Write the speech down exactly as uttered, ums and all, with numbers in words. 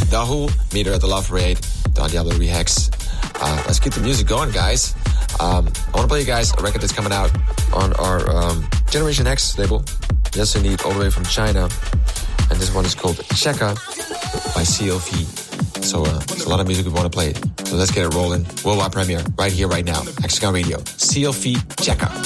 The Who, Meter at the Love Parade, Don Diablo Rehex. Uh, let's keep the music going, guys. Um, I want to play you guys a record that's coming out on our um, Generation X label. Yes, indeed, all the way from China. And this one is called Checker by C L V. So uh, there's a lot of music we want to play. So let's get it rolling. Worldwide premiere right here, right now. Hexagon Radio. C L V Checker.